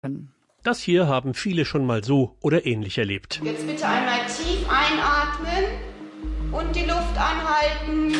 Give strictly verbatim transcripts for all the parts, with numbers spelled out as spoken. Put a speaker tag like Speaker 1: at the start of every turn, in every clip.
Speaker 1: Das hier haben viele schon mal so oder ähnlich erlebt.
Speaker 2: Jetzt bitte einmal tief einatmen und die Luft anhalten.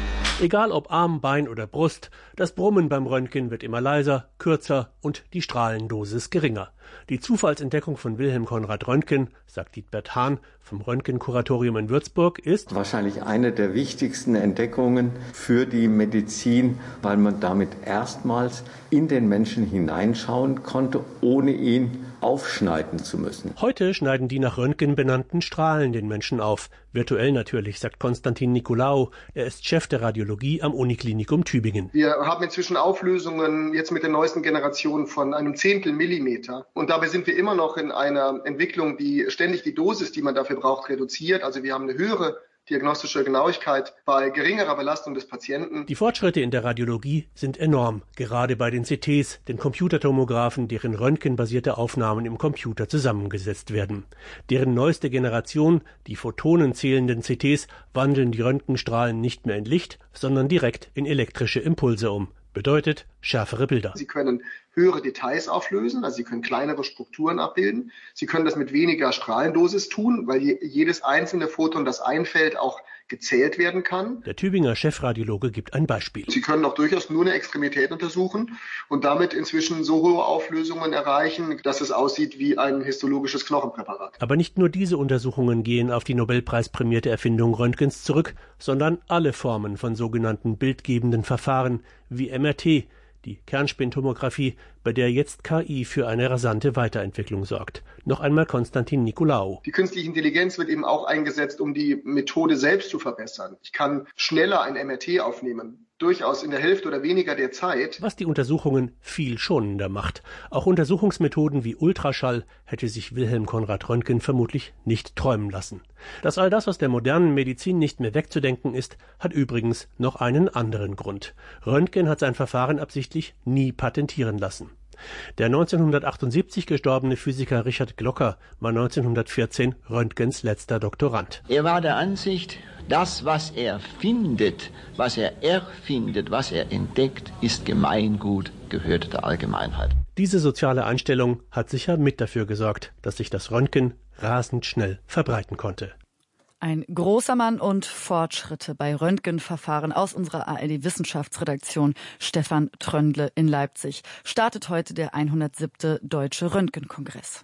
Speaker 1: Egal ob Arm, Bein oder Brust, das Brummen beim Röntgen wird immer leiser, kürzer und die Strahlendosis geringer. Die Zufallsentdeckung von Wilhelm Konrad Röntgen, sagt Dietbert Hahn vom Röntgenkuratorium in Würzburg, ist
Speaker 3: wahrscheinlich eine der wichtigsten Entdeckungen für die Medizin, weil man damit erstmals in den Menschen hineinschauen konnte, ohne ihn aufschneiden zu müssen.
Speaker 1: Heute schneiden die nach Röntgen benannten Strahlen den Menschen auf. Virtuell natürlich, sagt Konstantin Nicolaou. Er ist Chef der Radiologie am Uniklinikum Tübingen.
Speaker 4: Wir haben inzwischen Auflösungen jetzt mit der neuesten Generation von einem Zehntel Millimeter. Und dabei sind wir immer noch in einer Entwicklung, die ständig die Dosis, die man dafür braucht, reduziert. Also wir haben eine höhere diagnostische Genauigkeit bei geringerer Belastung des Patienten.
Speaker 1: Die Fortschritte in der Radiologie sind enorm, gerade bei den C Ts, den Computertomographen, deren röntgenbasierte Aufnahmen im Computer zusammengesetzt werden. Deren neueste Generation, die photonenzählenden C Ts, wandeln die Röntgenstrahlen nicht mehr in Licht, sondern direkt in elektrische Impulse um. Bedeutet schärfere Bilder.
Speaker 4: Sie können höhere Details auflösen, also Sie können kleinere Strukturen abbilden. Sie können das mit weniger Strahlendosis tun, weil jedes einzelne Photon, das einfällt, auch gezählt werden kann.
Speaker 1: Der Tübinger Chefradiologe gibt ein Beispiel.
Speaker 4: Sie können auch durchaus nur eine Extremität untersuchen und damit inzwischen so hohe Auflösungen erreichen, dass es aussieht wie ein histologisches Knochenpräparat.
Speaker 1: Aber nicht nur diese Untersuchungen gehen auf die Nobelpreisprämierte Erfindung Röntgens zurück, sondern alle Formen von sogenannten bildgebenden Verfahren wie M R T, die Kernspintomographie, bei der jetzt K I für eine rasante Weiterentwicklung sorgt. Noch einmal Konstantin Nicolaou.
Speaker 4: Die künstliche Intelligenz wird eben auch eingesetzt, um die Methode selbst zu verbessern. Ich kann schneller ein M R T aufnehmen, durchaus in der Hälfte oder weniger der Zeit.
Speaker 1: Was die Untersuchungen viel schonender macht. Auch Untersuchungsmethoden wie Ultraschall hätte sich Wilhelm Konrad Röntgen vermutlich nicht träumen lassen. Dass all das aus der modernen Medizin nicht mehr wegzudenken ist, hat übrigens noch einen anderen Grund. Röntgen hat sein Verfahren absichtlich nie patentieren lassen. Der neunzehnhundertachtundsiebzig gestorbene Physiker Richard Glocker war neunzehnhundertvierzehn Röntgens letzter Doktorand.
Speaker 5: Er war der Ansicht, das, was er findet, was er erfindet, was er entdeckt, ist Gemeingut, gehört der Allgemeinheit.
Speaker 1: Diese soziale Einstellung hat sicher mit dafür gesorgt, dass sich das Röntgen rasend schnell verbreiten konnte.
Speaker 6: Ein großer Mann und Fortschritte bei Röntgenverfahren aus unserer A R D-Wissenschaftsredaktion. Stefan Tröndle in Leipzig. Startet heute der hundertsiebte Deutsche Röntgenkongress.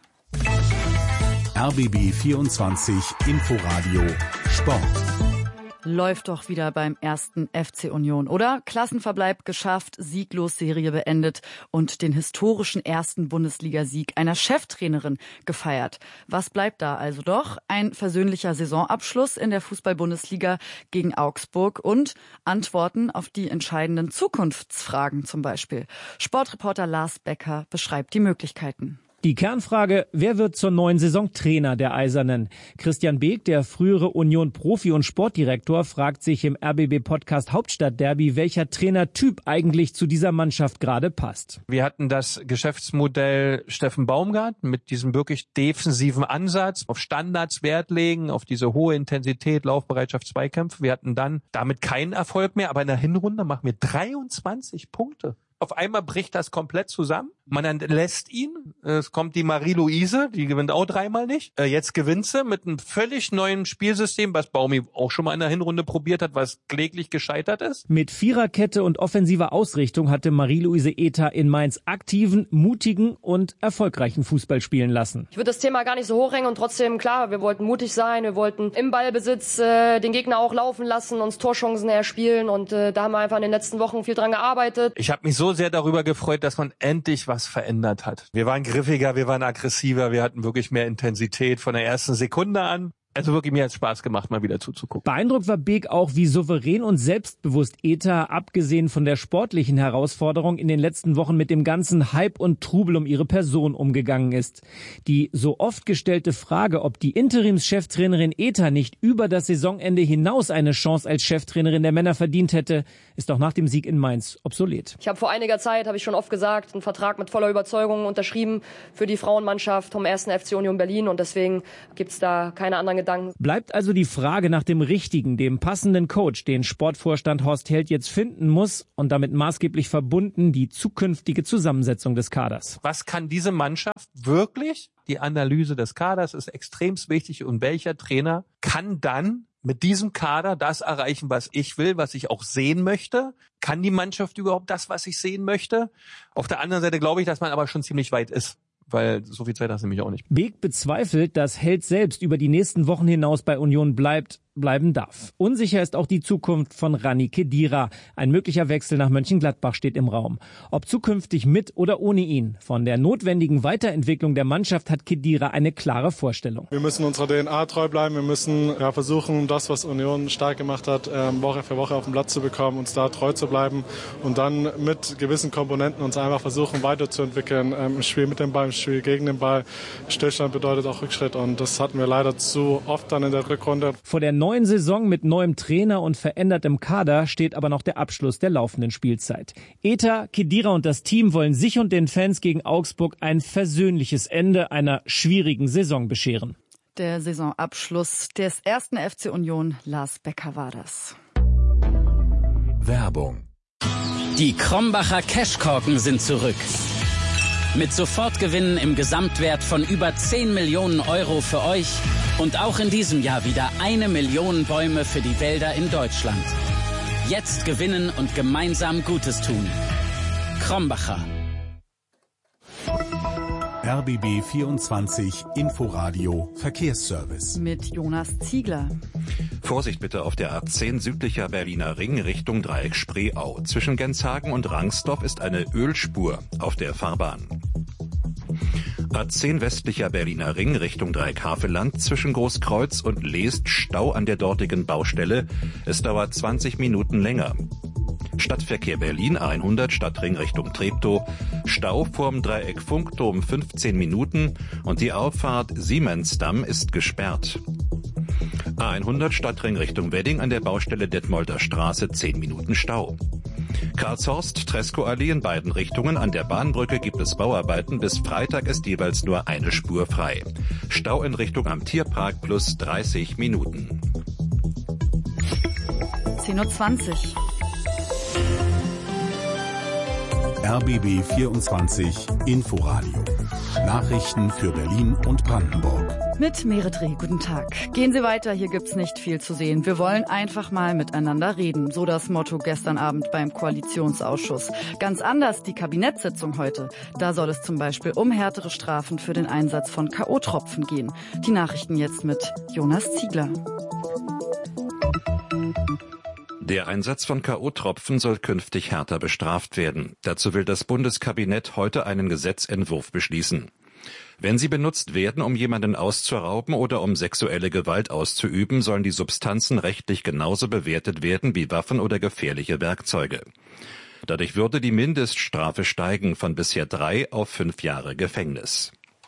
Speaker 7: R B B vierundzwanzig Inforadio Sport.
Speaker 6: Läuft doch wieder beim ersten F C Union, oder? Klassenverbleib geschafft, sieglos Serie beendet und den historischen ersten Bundesligasieg einer Cheftrainerin gefeiert. Was bleibt da also doch? Ein versöhnlicher Saisonabschluss in der Fußball-Bundesliga gegen Augsburg und Antworten auf die entscheidenden Zukunftsfragen zum Beispiel. Sportreporter Lars Becker beschreibt die Möglichkeiten.
Speaker 8: Die Kernfrage, wer wird zur neuen Saison Trainer der Eisernen? Christian Beek, der frühere Union-Profi und Sportdirektor, fragt sich im R B B-Podcast Hauptstadtderby, welcher Trainertyp eigentlich zu dieser Mannschaft gerade passt.
Speaker 9: Wir hatten das Geschäftsmodell Steffen Baumgart mit diesem wirklich defensiven Ansatz, auf Standards Wert legen, auf diese hohe Intensität, Laufbereitschaft, Zweikämpfe. Wir hatten dann damit keinen Erfolg mehr, aber in der Hinrunde machen wir dreiundzwanzig Punkte. Auf einmal bricht das komplett zusammen. Man entlässt ihn. Es kommt die Marie-Louise, die gewinnt auch dreimal nicht. Jetzt gewinnt sie mit einem völlig neuen Spielsystem, was Baumi auch schon mal in der Hinrunde probiert hat, was kläglich gescheitert ist.
Speaker 8: Mit Viererkette und offensiver Ausrichtung hatte Marie-Louise Ether in Mainz aktiven, mutigen und erfolgreichen Fußball spielen lassen.
Speaker 10: Ich würde das Thema gar nicht so hochhängen und trotzdem, klar, wir wollten mutig sein, wir wollten im Ballbesitz äh, den Gegner auch laufen lassen, uns Torchancen erspielen und äh, da haben wir einfach in den letzten Wochen viel dran gearbeitet.
Speaker 9: Ich habe mich so sehr darüber gefreut, dass man endlich was verändert hat. Wir waren griffiger, wir waren aggressiver, wir hatten wirklich mehr Intensität von der ersten Sekunde an. Also wirklich, mir hat es Spaß gemacht, mal wieder zuzugucken.
Speaker 8: Beeindruckt war Beek auch, wie souverän und selbstbewusst Ether, abgesehen von der sportlichen Herausforderung, in den letzten Wochen mit dem ganzen Hype und Trubel um ihre Person umgegangen ist. Die so oft gestellte Frage, ob die Interimscheftrainerin Ether nicht über das Saisonende hinaus eine Chance als Cheftrainerin der Männer verdient hätte, ist auch nach dem Sieg in Mainz obsolet.
Speaker 10: Ich habe vor einiger Zeit, habe ich schon oft gesagt, einen Vertrag mit voller Überzeugung unterschrieben für die Frauenmannschaft vom ersten F C Union Berlin und deswegen gibt's da keine anderen Gedanken.
Speaker 8: Bleibt also die Frage nach dem richtigen, dem passenden Coach, den Sportvorstand Horst Held jetzt finden muss und damit maßgeblich verbunden die zukünftige Zusammensetzung des Kaders.
Speaker 9: Was kann diese Mannschaft wirklich? Die Analyse des Kaders ist extrem wichtig und welcher Trainer kann dann mit diesem Kader das erreichen, was ich will, was ich auch sehen möchte? Kann die Mannschaft überhaupt das, was ich sehen möchte? Auf der anderen Seite glaube ich, dass man aber schon ziemlich weit ist, weil so viel Zeit hast du nämlich auch nicht.
Speaker 8: Beek bezweifelt, dass Held selbst über die nächsten Wochen hinaus bei Union bleibt, bleiben darf. Unsicher ist auch die Zukunft von Rani Khedira. Ein möglicher Wechsel nach Mönchengladbach steht im Raum. Ob zukünftig mit oder ohne ihn. Von der notwendigen Weiterentwicklung der Mannschaft hat Khedira eine klare Vorstellung.
Speaker 11: Wir müssen unserer D N A treu bleiben. Wir müssen ja, versuchen, das, was Union stark gemacht hat, ähm, Woche für Woche auf den Platz zu bekommen, uns da treu zu bleiben und dann mit gewissen Komponenten uns einfach versuchen weiterzuentwickeln. Ähm, Im Spiel mit dem Ball, im Spiel gegen den Ball. Stillstand bedeutet auch Rückschritt und das hatten wir leider zu oft dann in der Rückrunde.
Speaker 8: Vor der neuen Saison mit neuem Trainer und verändertem Kader steht aber noch der Abschluss der laufenden Spielzeit. Eta, Khedira und das Team wollen sich und den Fans gegen Augsburg ein versöhnliches Ende einer schwierigen Saison bescheren.
Speaker 6: Der Saisonabschluss des ersten F C Union, Lars Becker war das.
Speaker 7: Werbung.
Speaker 12: Die Krombacher Cashkorken sind zurück. Mit Sofortgewinnen im Gesamtwert von über zehn Millionen Euro für euch und auch in diesem Jahr wieder eine Million Bäume für die Wälder in Deutschland. Jetzt gewinnen und gemeinsam Gutes tun. Krombacher.
Speaker 7: R B B vierundzwanzig Inforadio Verkehrsservice.
Speaker 6: Mit Jonas Ziegler.
Speaker 13: Vorsicht bitte auf der A zehn südlicher Berliner Ring Richtung Dreieck Spreeau. Zwischen Genshagen und Rangsdorf ist eine Ölspur auf der Fahrbahn. A zehn westlicher Berliner Ring Richtung Dreieck Havelland zwischen Großkreuz und Leest Stau an der dortigen Baustelle. Es dauert zwanzig Minuten länger. Stadtverkehr Berlin hundert Stadtring Richtung Treptow. Stau vorm Dreieck Funkturm fünfzehn Minuten und die Auffahrt Siemensdamm ist gesperrt. A hundert Stadtring Richtung Wedding an der Baustelle Detmolder Straße zehn Minuten Stau. Karlshorst, Tresco-Allee in beiden Richtungen. An der Bahnbrücke gibt es Bauarbeiten. Bis Freitag ist jeweils nur eine Spur frei. Stau in Richtung am Tierpark plus dreißig Minuten.
Speaker 6: zehn Uhr zwanzig.
Speaker 7: R B B vierundzwanzig Inforadio. Nachrichten für Berlin und Brandenburg.
Speaker 6: Mit Merit Reh, guten Tag. Gehen Sie weiter, hier gibt's nicht viel zu sehen. Wir wollen einfach mal miteinander reden. So das Motto gestern Abend beim Koalitionsausschuss. Ganz anders die Kabinettssitzung heute. Da soll es zum Beispiel um härtere Strafen für den Einsatz von K O-Tropfen gehen. Die Nachrichten jetzt mit Jonas Ziegler.
Speaker 13: Der Einsatz von K O-Tropfen soll künftig härter bestraft werden. Dazu will das Bundeskabinett heute einen Gesetzentwurf beschließen. Wenn sie benutzt werden, um jemanden auszurauben oder um sexuelle Gewalt auszuüben, sollen die Substanzen rechtlich genauso bewertet werden wie Waffen oder gefährliche Werkzeuge. Dadurch würde die Mindeststrafe steigen von bisher drei auf fünf Jahre Gefängnis.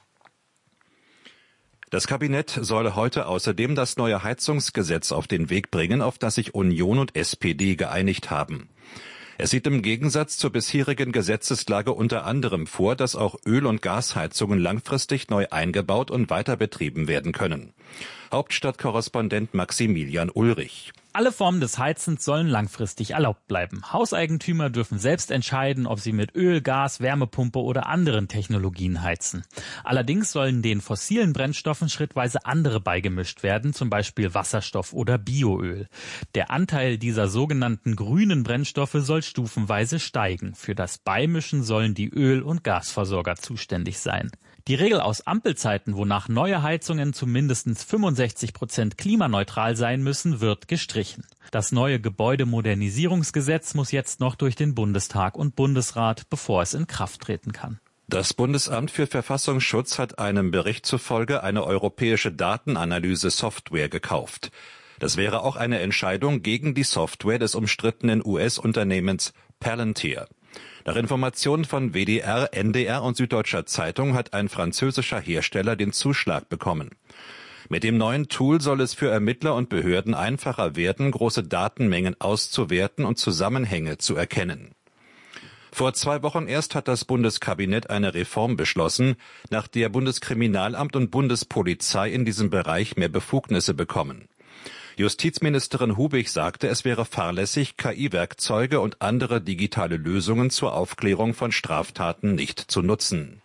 Speaker 13: Das Kabinett soll heute außerdem das neue Heizungsgesetz auf den Weg bringen, auf das sich Union und S P D geeinigt haben. Es sieht im Gegensatz zur bisherigen Gesetzeslage unter anderem vor, dass auch Öl- und Gasheizungen langfristig neu eingebaut und weiter betrieben werden können. Hauptstadtkorrespondent Maximilian Ulrich.
Speaker 14: Alle Formen des Heizens sollen langfristig erlaubt bleiben. Hauseigentümer dürfen selbst entscheiden, ob sie mit Öl, Gas, Wärmepumpe oder anderen Technologien heizen. Allerdings sollen den fossilen Brennstoffen schrittweise andere beigemischt werden, zum Beispiel Wasserstoff oder Bioöl. Der Anteil dieser sogenannten grünen Brennstoffe soll stufenweise steigen. Für das Beimischen sollen die Öl- und Gasversorger zuständig sein. Die Regel aus Ampelzeiten, wonach neue Heizungen zu mindestens fünfundsechzig Prozent klimaneutral sein müssen, wird gestrichen. Das neue Gebäudemodernisierungsgesetz muss jetzt noch durch den Bundestag und Bundesrat, bevor es in Kraft treten kann.
Speaker 13: Das Bundesamt für Verfassungsschutz hat einem Bericht zufolge eine europäische Datenanalyse-Software gekauft. Das wäre auch eine Entscheidung gegen die Software des umstrittenen U S-Unternehmens Palantir. Nach Informationen von W D R, N D R und Süddeutscher Zeitung hat ein französischer Hersteller den Zuschlag bekommen. Mit dem neuen Tool soll es für Ermittler und Behörden einfacher werden, große Datenmengen auszuwerten und Zusammenhänge zu erkennen. Vor zwei Wochen erst hat das Bundeskabinett eine Reform beschlossen, nach der Bundeskriminalamt und Bundespolizei in diesem Bereich mehr Befugnisse bekommen. Justizministerin Hubig sagte, es wäre fahrlässig, K I-Werkzeuge und andere digitale Lösungen zur Aufklärung von Straftaten nicht zu nutzen.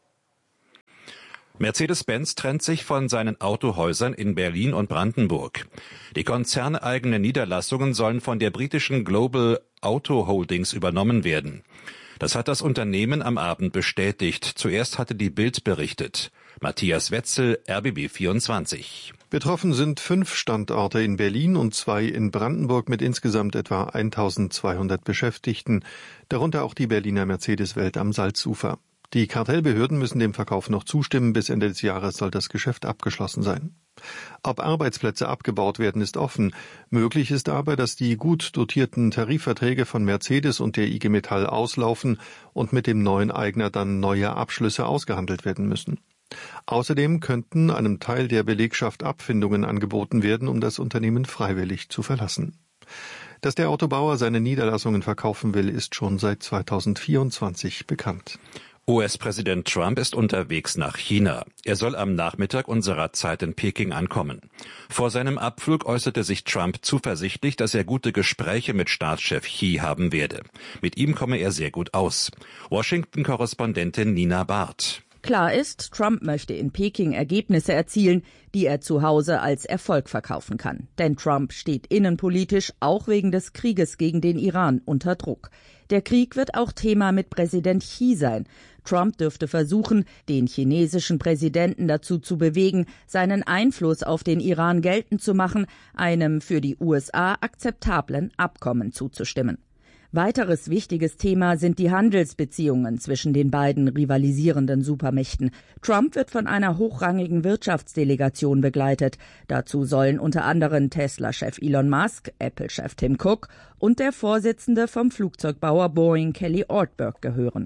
Speaker 13: Mercedes-Benz trennt sich von seinen Autohäusern in Berlin und Brandenburg. Die konzerneigenen Niederlassungen sollen von der britischen Global Auto Holdings übernommen werden. Das hat das Unternehmen am Abend bestätigt. Zuerst hatte die Bild berichtet. Matthias Wetzel, R B B vierundzwanzig.
Speaker 15: Betroffen sind fünf Standorte in Berlin und zwei in Brandenburg mit insgesamt etwa eintausendzweihundert Beschäftigten, darunter auch die Berliner Mercedes-Welt am Salzufer. Die Kartellbehörden müssen dem Verkauf noch zustimmen. Bis Ende des Jahres soll das Geschäft abgeschlossen sein. Ob Arbeitsplätze abgebaut werden, ist offen. Möglich ist aber, dass die gut dotierten Tarifverträge von Mercedes und der I G Metall auslaufen und mit dem neuen Eigner dann neue Abschlüsse ausgehandelt werden müssen. Außerdem könnten einem Teil der Belegschaft Abfindungen angeboten werden, um das Unternehmen freiwillig zu verlassen. Dass der Autobauer seine Niederlassungen verkaufen will, ist schon seit zweitausendvierundzwanzig bekannt.
Speaker 13: U S-Präsident Trump ist unterwegs nach China. Er soll am Nachmittag unserer Zeit in Peking ankommen. Vor seinem Abflug äußerte sich Trump zuversichtlich, dass er gute Gespräche mit Staatschef Xi haben werde. Mit ihm komme er sehr gut aus. Washington-Korrespondentin Nina Barth.
Speaker 16: Klar ist, Trump möchte in Peking Ergebnisse erzielen, die er zu Hause als Erfolg verkaufen kann. Denn Trump steht innenpolitisch auch wegen des Krieges gegen den Iran unter Druck. Der Krieg wird auch Thema mit Präsident Xi sein. Trump dürfte versuchen, den chinesischen Präsidenten dazu zu bewegen, seinen Einfluss auf den Iran geltend zu machen, einem für die U S A akzeptablen Abkommen zuzustimmen. Weiteres wichtiges Thema sind die Handelsbeziehungen zwischen den beiden rivalisierenden Supermächten. Trump wird von einer hochrangigen Wirtschaftsdelegation begleitet. Dazu sollen unter anderem Tesla-Chef Elon Musk, Apple-Chef Tim Cook und der Vorsitzende vom Flugzeugbauer Boeing Kelly Ortberg gehören.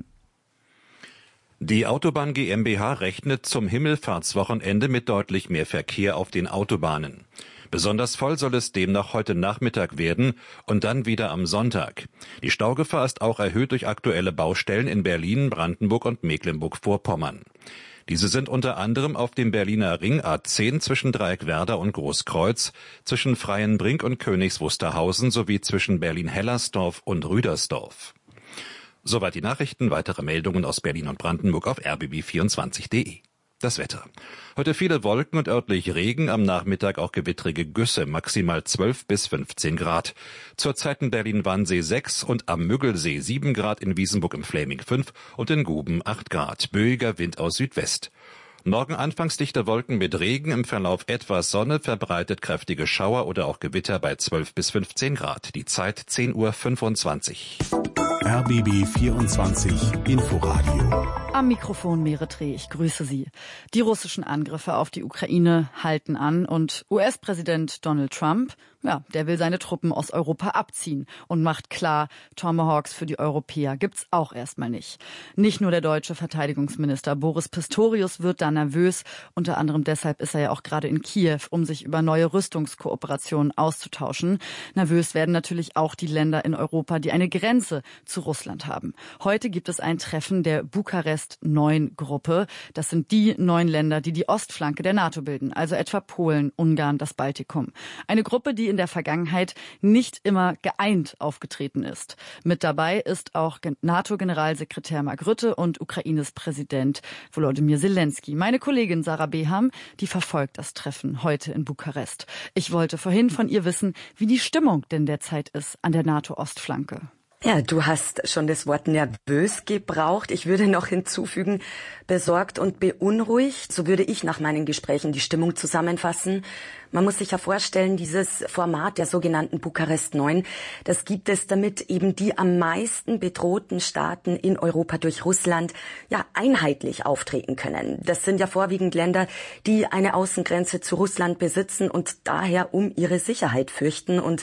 Speaker 13: Die Autobahn GmbH rechnet zum Himmelfahrtswochenende mit deutlich mehr Verkehr auf den Autobahnen. Besonders voll soll es demnach heute Nachmittag werden und dann wieder am Sonntag. Die Staugefahr ist auch erhöht durch aktuelle Baustellen in Berlin, Brandenburg und Mecklenburg-Vorpommern. Diese sind unter anderem auf dem Berliner Ring A zehn zwischen Dreieckwerda und Großkreuz, zwischen Freienbrink und Königs Wusterhausen sowie zwischen Berlin-Hellersdorf und Rüdersdorf. Soweit die Nachrichten. Weitere Meldungen aus Berlin und Brandenburg auf r b b vierundzwanzig punkt de. Das Wetter. Heute viele Wolken und örtlich Regen, am Nachmittag auch gewittrige Güsse, maximal zwölf bis fünfzehn Grad. Zurzeit in Berlin-Wannsee sechs und am Müggelsee sieben Grad, in Wiesenburg im Fläming fünf und in Guben acht Grad. Böiger Wind aus Südwest. Morgen anfangs dichte Wolken mit Regen, im Verlauf etwas Sonne, verbreitet kräftige Schauer oder auch Gewitter bei zwölf bis fünfzehn Grad. Die Zeit zehn Uhr fünfundzwanzig.
Speaker 7: R B B vierundzwanzig Inforadio.
Speaker 6: Am Mikrofon Meretre, ich grüße Sie. Die russischen Angriffe auf die Ukraine halten an und U S-Präsident Donald Trump, ja, der will seine Truppen aus Europa abziehen und macht klar, Tomahawks für die Europäer gibt's auch erstmal nicht. Nicht nur der deutsche Verteidigungsminister Boris Pistorius wird da nervös, unter anderem deshalb ist er ja auch gerade in Kiew, um sich über neue Rüstungskooperationen auszutauschen. Nervös werden natürlich auch die Länder in Europa, die eine Grenze zu Russland haben. Heute gibt es ein Treffen der Bukarest neun Gruppe. Das sind die neun Länder, die die Ostflanke der NATO bilden, also etwa Polen, Ungarn, das Baltikum. Eine Gruppe, die in der Vergangenheit nicht immer geeint aufgetreten ist. Mit dabei ist auch NATO-Generalsekretär Mark Rutte und Ukraines Präsident Volodymyr Zelensky. Meine Kollegin Sarah Beham, die verfolgt das Treffen heute in Bukarest. Ich wollte vorhin von ihr wissen, wie die Stimmung denn derzeit ist an der NATO-Ostflanke.
Speaker 17: Ja, du hast schon das Wort nervös gebraucht. Ich würde noch hinzufügen, besorgt und beunruhigt. So würde ich nach meinen Gesprächen die Stimmung zusammenfassen. Man muss sich ja vorstellen, dieses Format der sogenannten Bukarest neun, das gibt es, damit eben die am meisten bedrohten Staaten in Europa durch Russland ja einheitlich auftreten können. Das sind ja vorwiegend Länder, die eine Außengrenze zu Russland besitzen und daher um ihre Sicherheit fürchten. Und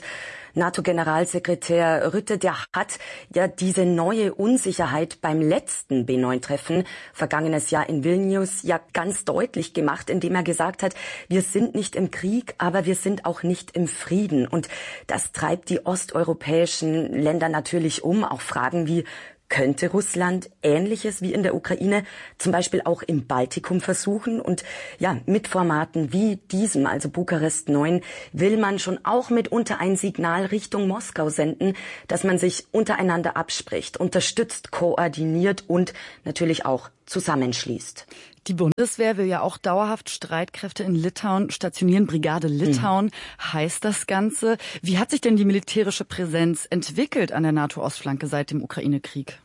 Speaker 17: NATO-Generalsekretär Rutte, der hat ja diese neue Unsicherheit beim letzten B neun Treffen vergangenes Jahr in Vilnius ja ganz deutlich gemacht, indem er gesagt hat, wir sind nicht im Krieg, aber wir sind auch nicht im Frieden. Und das treibt die osteuropäischen Länder natürlich um. Auch Fragen wie, Könnte Russland Ähnliches wie in der Ukraine zum Beispiel auch im Baltikum versuchen? Und ja, mit Formaten wie diesem, also Bukarest neun, will man schon auch mitunter ein Signal Richtung Moskau senden, dass man sich untereinander abspricht, unterstützt, koordiniert und natürlich auch zusammenschließt.
Speaker 6: Die Bundeswehr will ja auch dauerhaft Streitkräfte in Litauen stationieren. Brigade Litauen mhm. heißt das Ganze. Wie hat sich denn die militärische Präsenz entwickelt an der NATO-Ostflanke seit dem Ukraine-Krieg?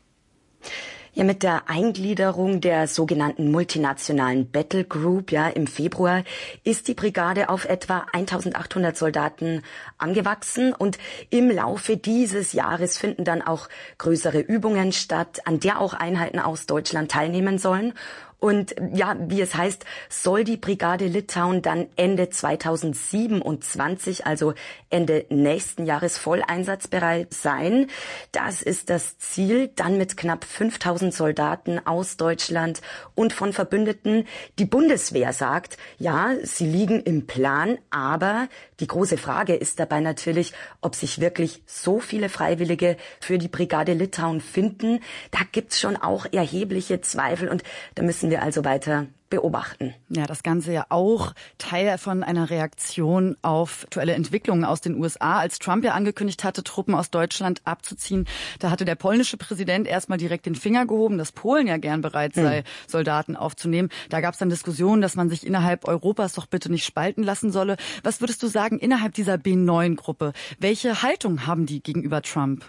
Speaker 17: Ja, mit der Eingliederung der sogenannten multinationalen Battle Group, ja, im Februar ist die Brigade auf etwa eintausendachthundert Soldaten angewachsen und im Laufe dieses Jahres finden dann auch größere Übungen statt, an der auch Einheiten aus Deutschland teilnehmen sollen. Und ja, wie es heißt, soll die Brigade Litauen dann Ende zweitausendsiebenundzwanzig, also Ende nächsten Jahres, voll einsatzbereit sein. Das ist das Ziel, dann mit knapp fünftausend Soldaten aus Deutschland und von Verbündeten. Die Bundeswehr sagt, ja, sie liegen im Plan, aber die große Frage ist dabei natürlich, ob sich wirklich so viele Freiwillige für die Brigade Litauen finden. Da gibt's schon auch erhebliche Zweifel und da müssen wir also weiter beobachten.
Speaker 6: Ja, das Ganze ja auch Teil von einer Reaktion auf aktuelle Entwicklungen aus den U S A. Als Trump ja angekündigt hatte, Truppen aus Deutschland abzuziehen, da hatte der polnische Präsident erstmal direkt den Finger gehoben, dass Polen ja gern bereit sei, hm. Soldaten aufzunehmen. Da gab es dann Diskussionen, dass man sich innerhalb Europas doch bitte nicht spalten lassen solle. Was würdest du sagen, innerhalb dieser B neun Gruppe, welche Haltung haben die gegenüber Trump?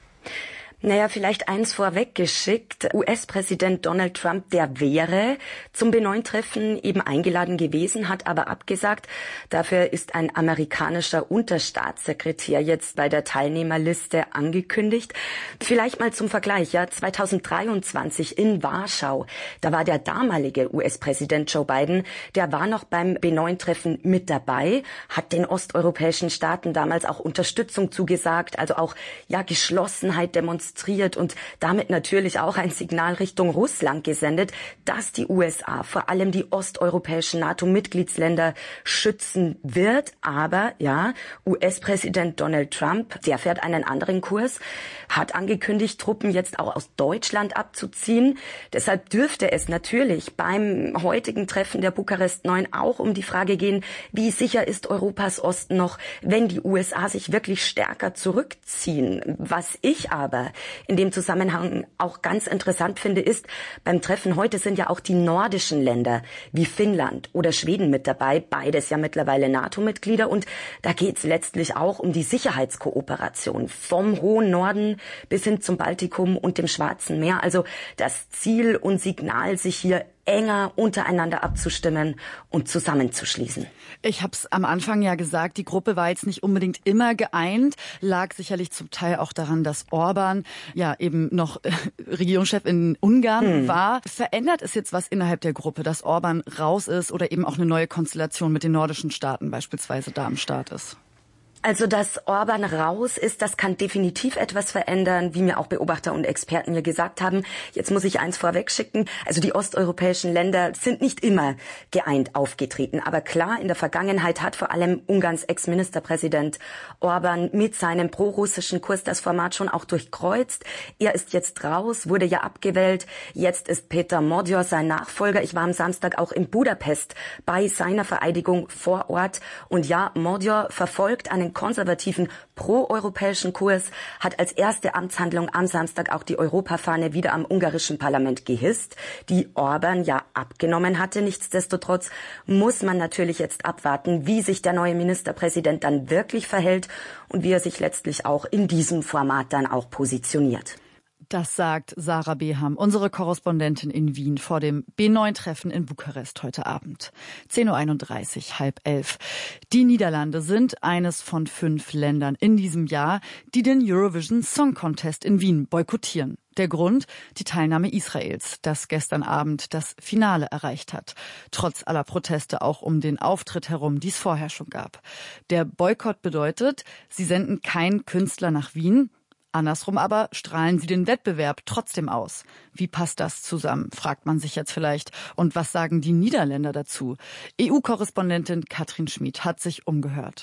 Speaker 17: Naja, vielleicht eins vorweggeschickt. U S-Präsident Donald Trump, der wäre zum B neun Treffen eben eingeladen gewesen, hat aber abgesagt. Dafür ist ein amerikanischer Unterstaatssekretär jetzt bei der Teilnehmerliste angekündigt. Vielleicht mal zum Vergleich, ja, zweitausenddreiundzwanzig in Warschau, da war der damalige U S-Präsident Joe Biden, der war noch beim B neun Treffen mit dabei, hat den osteuropäischen Staaten damals auch Unterstützung zugesagt, also auch, ja, Geschlossenheit demonstriert und damit natürlich auch ein Signal Richtung Russland gesendet, dass die U S A vor allem die osteuropäischen NATO-Mitgliedsländer schützen wird. Aber ja, U S-Präsident Donald Trump, der fährt einen anderen Kurs, hat angekündigt, Truppen jetzt auch aus Deutschland abzuziehen. Deshalb dürfte es natürlich beim heutigen Treffen der Bukarest neun auch um die Frage gehen, wie sicher ist Europas Osten noch, wenn die U S A sich wirklich stärker zurückziehen. Was ich aber in dem Zusammenhang auch ganz interessant finde, ist, beim Treffen heute sind ja auch die nordischen Länder wie Finnland oder Schweden mit dabei, beides ja mittlerweile NATO-Mitglieder. Und da geht es letztlich auch um die Sicherheitskooperation vom hohen Norden bis hin zum Baltikum und dem Schwarzen Meer. Also das Ziel und Signal, sich hier enger untereinander abzustimmen und zusammenzuschließen.
Speaker 6: Ich habe es am Anfang ja gesagt, die Gruppe war jetzt nicht unbedingt immer geeint, lag sicherlich zum Teil auch daran, dass Orban ja eben noch äh, Regierungschef in Ungarn hm. war. Verändert es jetzt was innerhalb der Gruppe, dass Orban raus ist oder eben auch eine neue Konstellation mit den nordischen Staaten beispielsweise da am Start ist?
Speaker 17: Also, dass Orban raus ist, das kann definitiv etwas verändern, wie mir auch Beobachter und Experten mir gesagt haben. Jetzt muss ich eins vorwegschicken. Also die osteuropäischen Länder sind nicht immer geeint aufgetreten. Aber klar, in der Vergangenheit hat vor allem Ungarns Ex-Ministerpräsident Orban mit seinem prorussischen Kurs das Format schon auch durchkreuzt. Er ist jetzt raus, wurde ja abgewählt. Jetzt ist Peter Magyar sein Nachfolger. Ich war am Samstag auch in Budapest bei seiner Vereidigung vor Ort. Und ja, Magyar verfolgt einen konservativen proeuropäischen Kurs, hat als erste Amtshandlung am Samstag auch die Europafahne wieder am ungarischen Parlament gehisst, die Orban ja abgenommen hatte. Nichtsdestotrotz muss man natürlich jetzt abwarten, wie sich der neue Ministerpräsident dann wirklich verhält und wie er sich letztlich auch in diesem Format dann auch positioniert.
Speaker 6: Das sagt Sarah Beham, unsere Korrespondentin in Wien vor dem B neun Treffen in Bukarest heute Abend. zehn Uhr einunddreißig, halb elf. Die Niederlande sind eines von fünf Ländern in diesem Jahr, die den Eurovision Song Contest in Wien boykottieren. Der Grund? Die Teilnahme Israels, das gestern Abend das Finale erreicht hat. Trotz aller Proteste auch um den Auftritt herum, die es vorher schon gab. Der Boykott bedeutet, sie senden keinen Künstler nach Wien. Andersrum aber strahlen sie den Wettbewerb trotzdem aus. Wie passt das zusammen, fragt man sich jetzt vielleicht. Und was sagen die Niederländer dazu? E U-Korrespondentin Katrin Schmid hat sich umgehört.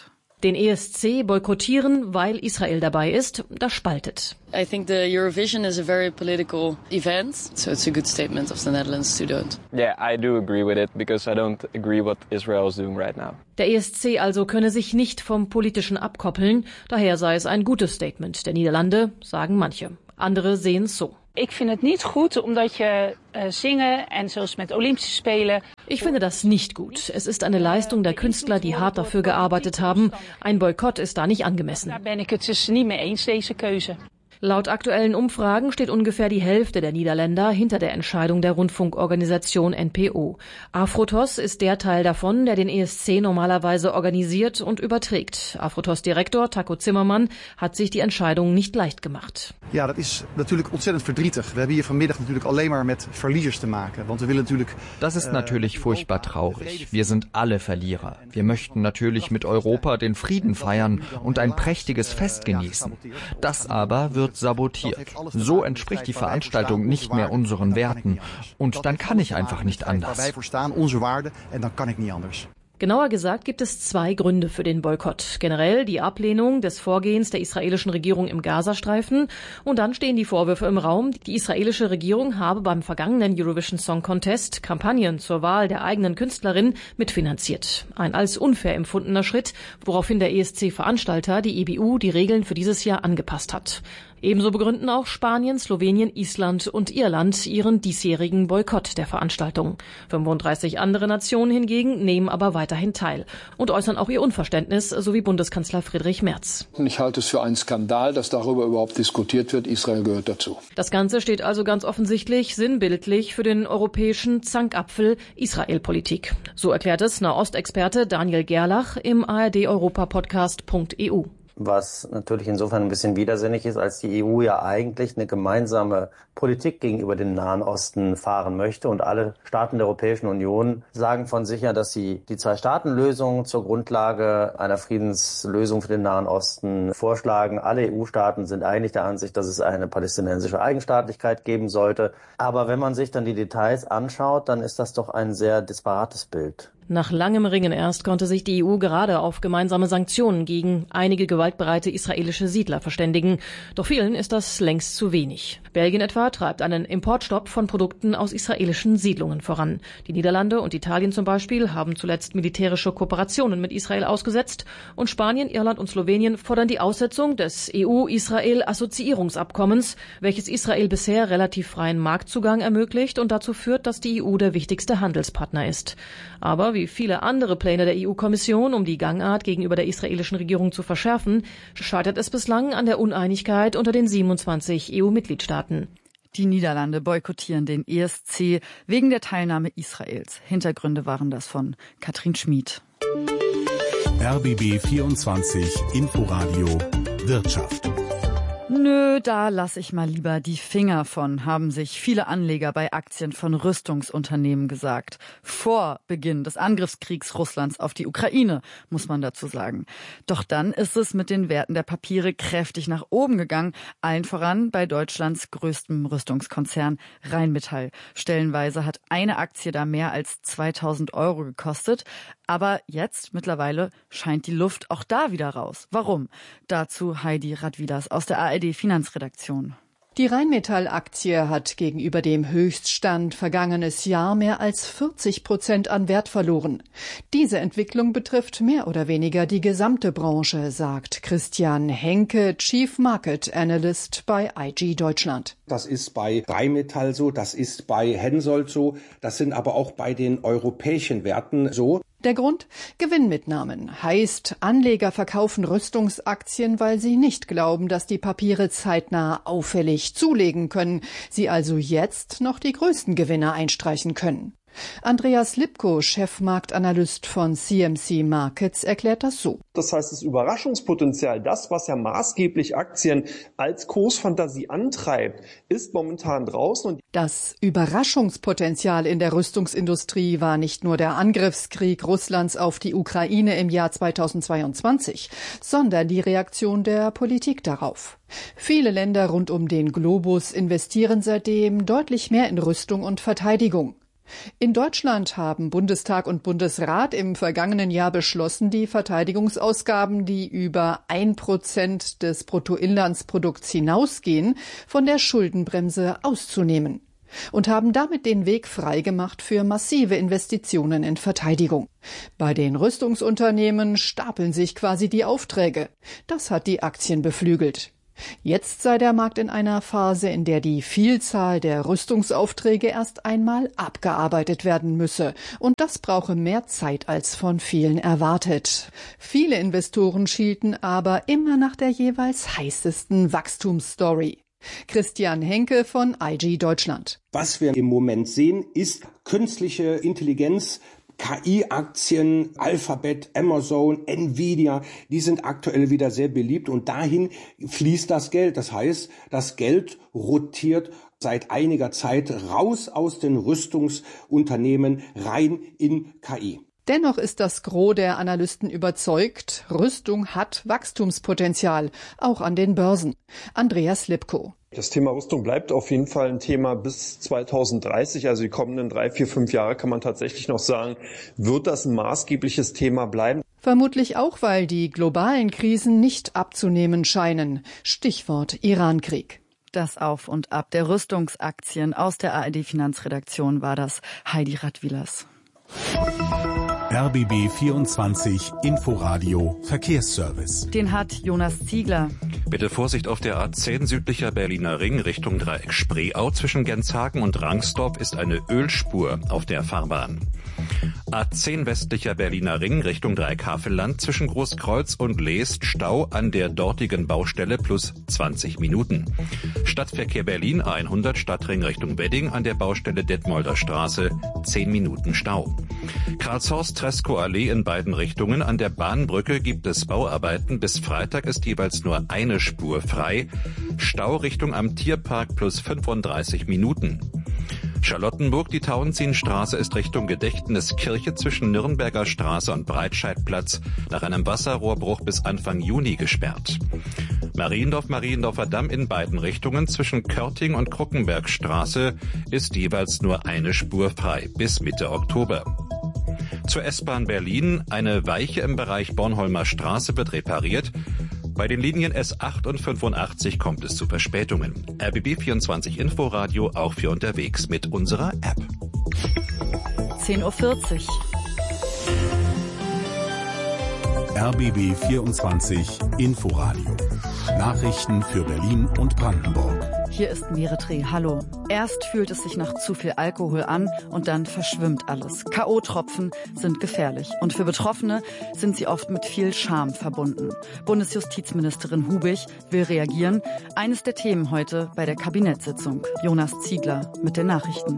Speaker 18: Den E S C boykottieren, weil Israel dabei ist, das spaltet.
Speaker 19: I think the Eurovision is a very political event, so it's a good statement of the Netherlands to do it.
Speaker 20: Yeah, I do agree with it because I don't agree what Israel is doing right now.
Speaker 18: Der E S C also könne sich nicht vom Politischen abkoppeln, daher sei es ein gutes Statement der Niederlande, sagen manche. Andere sehen es so.
Speaker 21: Ik vind het niet goed, omdat je uh, zingen en zoals met Olympische Spelen.
Speaker 18: Ich finde das nicht gut. Es ist eine Leistung der Künstler, die hart dafür gearbeitet haben. Ein Boykott ist da nicht angemessen.
Speaker 21: Daar ben ik het dus niet mee eens, deze keuze.
Speaker 18: Laut aktuellen Umfragen steht ungefähr die Hälfte der Niederländer hinter der Entscheidung der Rundfunkorganisation N P O. Afrotos ist der Teil davon, der den E S C normalerweise organisiert und überträgt. Afrotos-Direktor Taco Zimmermann hat sich die Entscheidung nicht leicht gemacht.
Speaker 22: Ja, dat is natuurlijk ontzettend verdrietig. We hebben hier vanmiddag natuurlijk alleen maar met verliezers te maken, want we willen natuurlijk.
Speaker 23: Das ist natürlich furchtbar traurig. Wir sind alle Verlierer. Wir möchten natürlich mit Europa den Frieden feiern und ein prächtiges Fest genießen. Das aber wird sabotiert. So entspricht die Veranstaltung nicht mehr unseren Werten. Und dann kann ich einfach nicht anders.
Speaker 18: Genauer gesagt gibt es zwei Gründe für den Boykott. Generell die Ablehnung des Vorgehens der israelischen Regierung im Gazastreifen. Und dann stehen die Vorwürfe im Raum, die israelische Regierung habe beim vergangenen Eurovision Song Contest Kampagnen zur Wahl der eigenen Künstlerin mitfinanziert. Ein als unfair empfundener Schritt, woraufhin der E S C-Veranstalter, die E B U, die Regeln für dieses Jahr angepasst hat. Ebenso begründen auch Spanien, Slowenien, Island und Irland ihren diesjährigen Boykott der Veranstaltung. fünfunddreißig andere Nationen hingegen nehmen aber weiterhin teil und äußern auch ihr Unverständnis, sowie Bundeskanzler Friedrich Merz.
Speaker 24: Ich halte es für einen Skandal, dass darüber überhaupt diskutiert wird. Israel gehört dazu.
Speaker 18: Das Ganze steht also ganz offensichtlich sinnbildlich für den europäischen Zankapfel Israel-Politik. So erklärt es Nahostexperte Daniel Gerlach im A R D-Europa-Podcast Punkt E U.
Speaker 25: Was natürlich insofern ein bisschen widersinnig ist, als die E U ja eigentlich eine gemeinsame Politik gegenüber dem Nahen Osten fahren möchte. Und alle Staaten der Europäischen Union sagen von sich ja, dass sie die Zwei-Staaten-Lösung zur Grundlage einer Friedenslösung für den Nahen Osten vorschlagen. Alle E U-Staaten sind eigentlich der Ansicht, dass es eine palästinensische Eigenstaatlichkeit geben sollte. Aber wenn man sich dann die Details anschaut, dann ist das doch ein sehr disparates Bild.
Speaker 18: Nach langem Ringen erst konnte sich die E U gerade auf gemeinsame Sanktionen gegen einige gewaltbereite israelische Siedler verständigen. Doch vielen ist das längst zu wenig. Belgien etwa treibt einen Importstopp von Produkten aus israelischen Siedlungen voran. Die Niederlande und Italien zum Beispiel haben zuletzt militärische Kooperationen mit Israel ausgesetzt. Und Spanien, Irland und Slowenien fordern die Aussetzung des E U-Israel-Assoziierungsabkommens, welches Israel bisher relativ freien Marktzugang ermöglicht und dazu führt, dass die E U der wichtigste Handelspartner ist. Aber wie viele andere Pläne der E U-Kommission, um die Gangart gegenüber der israelischen Regierung zu verschärfen, scheitert es bislang an der Uneinigkeit unter den siebenundzwanzig E U-Mitgliedstaaten.
Speaker 6: Die Niederlande boykottieren den E S C wegen der Teilnahme Israels. Hintergründe waren das von Katrin Schmid.
Speaker 7: R B B vierundzwanzig Inforadio Wirtschaft.
Speaker 6: Nö, da lasse ich mal lieber die Finger von, haben sich viele Anleger bei Aktien von Rüstungsunternehmen gesagt. Vor Beginn des Angriffskriegs Russlands auf die Ukraine, muss man dazu sagen. Doch dann ist es mit den Werten der Papiere kräftig nach oben gegangen, allen voran bei Deutschlands größtem Rüstungskonzern Rheinmetall. Stellenweise hat eine Aktie da mehr als zweitausend Euro gekostet. Aber jetzt, mittlerweile, scheint die Luft auch da wieder raus. Warum? Dazu Heidi Radwilas aus der A R D-Finanzredaktion.
Speaker 26: Die Rheinmetall-Aktie hat gegenüber dem Höchststand vergangenes Jahr mehr als vierzig Prozent an Wert verloren. Diese Entwicklung betrifft mehr oder weniger die gesamte Branche, sagt Christian Henke, Chief Market Analyst bei I G Deutschland.
Speaker 27: Das ist bei Rheinmetall so, das ist bei Hensoldt so, das sind aber auch bei den europäischen Werten so.
Speaker 26: Der Grund? Gewinnmitnahmen. Heißt, Anleger verkaufen Rüstungsaktien, weil sie nicht glauben, dass die Papiere zeitnah auffällig zulegen können, sie also jetzt noch die größten Gewinne einstreichen können. Andreas Lipko, Chefmarktanalyst von C M C Markets, erklärt das so.
Speaker 28: Das heißt, das Überraschungspotenzial, das, was ja maßgeblich Aktien als Kursfantasie antreibt, ist momentan draußen. Und
Speaker 26: das Überraschungspotenzial in der Rüstungsindustrie war nicht nur der Angriffskrieg Russlands auf die Ukraine im Jahr zweitausendzweiundzwanzig, sondern die Reaktion der Politik darauf. Viele Länder rund um den Globus investieren seitdem deutlich mehr in Rüstung und Verteidigung. In Deutschland haben Bundestag und Bundesrat im vergangenen Jahr beschlossen, die Verteidigungsausgaben, die über ein Prozent des Bruttoinlandsprodukts hinausgehen, von der Schuldenbremse auszunehmen und haben damit den Weg freigemacht für massive Investitionen in Verteidigung. Bei den Rüstungsunternehmen stapeln sich quasi die Aufträge. Das hat die Aktien beflügelt. Jetzt sei der Markt in einer Phase, in der die Vielzahl der Rüstungsaufträge erst einmal abgearbeitet werden müsse. Und das brauche mehr Zeit als von vielen erwartet. Viele Investoren schielten aber immer nach der jeweils heißesten Wachstumsstory. Christian Henke von I G Deutschland.
Speaker 27: Was wir im Moment sehen, ist künstliche Intelligenz. K I-Aktien, Alphabet, Amazon, Nvidia, die sind aktuell wieder sehr beliebt und dahin fließt das Geld. Das heißt, das Geld rotiert seit einiger Zeit raus aus den Rüstungsunternehmen rein in K I.
Speaker 26: Dennoch ist das Gros der Analysten überzeugt, Rüstung hat Wachstumspotenzial, auch an den Börsen. Andreas Lipko.
Speaker 28: Das Thema Rüstung bleibt auf jeden Fall ein Thema bis zweitausenddreißig, also die kommenden drei, vier, fünf Jahre kann man tatsächlich noch sagen, wird das ein maßgebliches Thema bleiben.
Speaker 26: Vermutlich auch, weil die globalen Krisen nicht abzunehmen scheinen. Stichwort Irankrieg.
Speaker 6: Das Auf und Ab der Rüstungsaktien aus der A R D-Finanzredaktion war das. Heidi Radwilas.
Speaker 7: R B B vierundzwanzig Inforadio Verkehrsservice.
Speaker 6: Den hat Jonas Ziegler.
Speaker 13: Bitte Vorsicht auf der A zehn südlicher Berliner Ring Richtung Dreieck Spreeau. Zwischen Genshagen und Rangsdorf ist eine Ölspur auf der Fahrbahn. A zehn westlicher Berliner Ring Richtung Dreieck Havelland. Zwischen Großkreuz und Leest Stau an der dortigen Baustelle plus zwanzig Minuten. Stadtverkehr Berlin A hundert Stadtring Richtung Wedding an der Baustelle Detmolder Straße zehn Minuten Stau. Karlshorst-Treskow-Allee in beiden Richtungen. An der Bahnbrücke gibt es Bauarbeiten. Bis Freitag ist jeweils nur eine Spur frei. Stau Richtung am Tierpark plus fünfunddreißig Minuten. Charlottenburg, die Tauentzienstraße ist Richtung Gedächtniskirche zwischen Nürnberger Straße und Breitscheidplatz nach einem Wasserrohrbruch bis Anfang Juni gesperrt. Mariendorf, Mariendorfer Damm in beiden Richtungen zwischen Körting und Kruckenbergstraße ist jeweils nur eine Spur frei bis Mitte Oktober. Zur S-Bahn Berlin, eine Weiche im Bereich Bornholmer Straße wird repariert. Bei den Linien S acht und fünfundachtzig kommt es zu Verspätungen. R B B vierundzwanzig Inforadio auch für unterwegs mit unserer App.
Speaker 6: zehn Uhr vierzig.
Speaker 7: R B B vierundzwanzig Inforadio. Nachrichten für Berlin und Brandenburg.
Speaker 6: Hier ist Meretreh. Hallo. Erst fühlt es sich nach zu viel Alkohol an und dann verschwimmt alles. K O-Tropfen sind gefährlich und für Betroffene sind sie oft mit viel Scham verbunden. Bundesjustizministerin Hubig will reagieren. Eines der Themen heute bei der Kabinettssitzung. Jonas Ziegler mit den Nachrichten.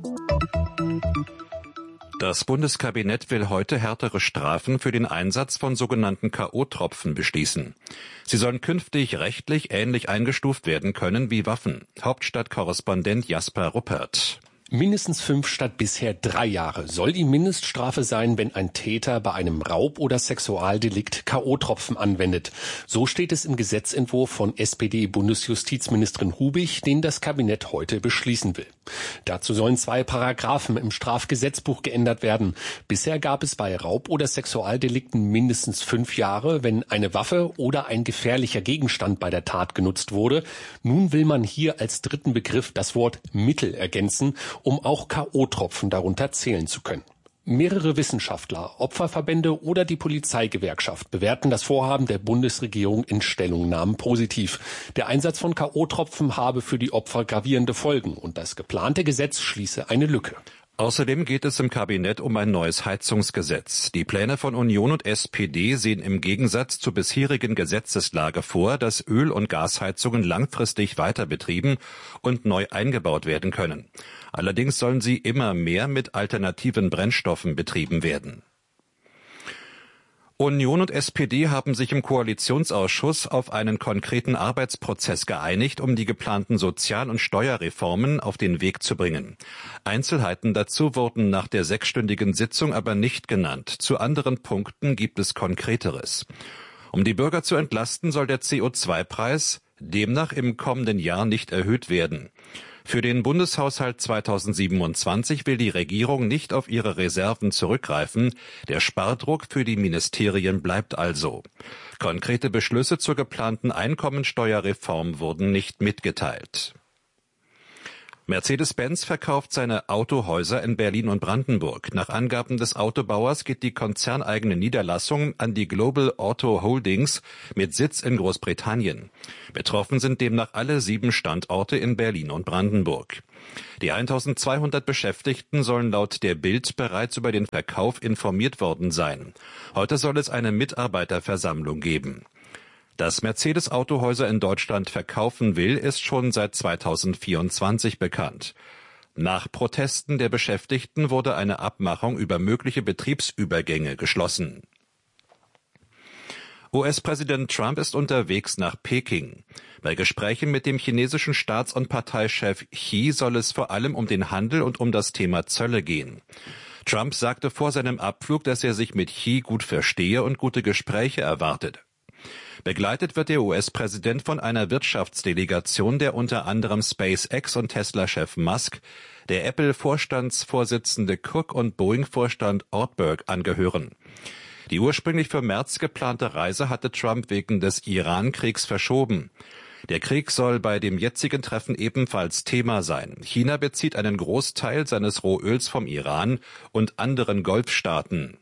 Speaker 13: Das Bundeskabinett will heute härtere Strafen für den Einsatz von sogenannten K O-Tropfen beschließen. Sie sollen künftig rechtlich ähnlich eingestuft werden können wie Waffen. Hauptstadtkorrespondent Jasper Ruppert.
Speaker 1: Mindestens fünf statt bisher drei Jahre soll die Mindeststrafe sein, wenn ein Täter bei einem Raub- oder Sexualdelikt K O-Tropfen anwendet. So steht es im Gesetzentwurf von S P D-Bundesjustizministerin Hubig, den das Kabinett heute beschließen will. Dazu sollen zwei Paragraphen im Strafgesetzbuch geändert werden. Bisher gab es bei Raub- oder Sexualdelikten mindestens fünf Jahre, wenn eine Waffe oder ein gefährlicher Gegenstand bei der Tat genutzt wurde. Nun will man hier als dritten Begriff das Wort Mittel ergänzen, um auch K O-Tropfen darunter zählen zu können. Mehrere Wissenschaftler, Opferverbände oder die Polizeigewerkschaft bewerten das Vorhaben der Bundesregierung in Stellungnahmen positiv. Der Einsatz von K O-Tropfen habe für die Opfer gravierende Folgen und das geplante Gesetz schließe eine Lücke.
Speaker 13: Außerdem geht es im Kabinett um ein neues Heizungsgesetz. Die Pläne von Union und S P D sehen im Gegensatz zur bisherigen Gesetzeslage vor, dass Öl- und Gasheizungen langfristig weiter betrieben und neu eingebaut werden können. Allerdings sollen sie immer mehr mit alternativen Brennstoffen betrieben werden. Union und S P D haben sich im Koalitionsausschuss auf einen konkreten Arbeitsprozess geeinigt, um die geplanten Sozial- und Steuerreformen auf den Weg zu bringen. Einzelheiten dazu wurden nach der sechsstündigen Sitzung aber nicht genannt. Zu anderen Punkten gibt es Konkreteres. Um die Bürger zu entlasten, soll der C O zwei Preis demnach im kommenden Jahr nicht erhöht werden. Für den Bundeshaushalt zweitausendsiebenundzwanzig will die Regierung nicht auf ihre Reserven zurückgreifen. Der Spardruck für die Ministerien bleibt also. Konkrete Beschlüsse zur geplanten Einkommensteuerreform wurden nicht mitgeteilt. Mercedes-Benz verkauft seine Autohäuser in Berlin und Brandenburg. Nach Angaben des Autobauers geht die konzerneigene Niederlassung an die Global Auto Holdings mit Sitz in Großbritannien. Betroffen sind demnach alle sieben Standorte in Berlin und Brandenburg. Die eintausendzweihundert Beschäftigten sollen laut der Bild bereits über den Verkauf informiert worden sein. Heute soll es eine Mitarbeiterversammlung geben. Dass Mercedes Autohäuser in Deutschland verkaufen will, ist schon seit zweitausendvierundzwanzig bekannt. Nach Protesten der Beschäftigten wurde eine Abmachung über mögliche Betriebsübergänge geschlossen. U S-Präsident Trump ist unterwegs nach Peking. Bei Gesprächen mit dem chinesischen Staats- und Parteichef Xi soll es vor allem um den Handel und um das Thema Zölle gehen. Trump sagte vor seinem Abflug, dass er sich mit Xi gut verstehe und gute Gespräche erwartet. Begleitet wird der U S-Präsident von einer Wirtschaftsdelegation, der unter anderem SpaceX und Tesla-Chef Musk, der Apple-Vorstandsvorsitzende Cook und Boeing-Vorstand Ortberg angehören. Die ursprünglich für März geplante Reise hatte Trump wegen des Iran-Kriegs verschoben. Der Krieg soll bei dem jetzigen Treffen ebenfalls Thema sein. China bezieht einen Großteil seines Rohöls vom Iran und anderen Golfstaaten.